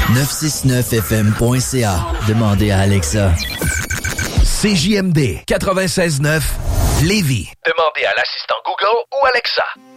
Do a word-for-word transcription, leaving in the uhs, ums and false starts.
neuf cent soixante-neuf F M point C A. Demandez à Alexa. C J M D quatre-vingt-seize neuf Lévis. Demandez à l'assistant Google ou Alexa.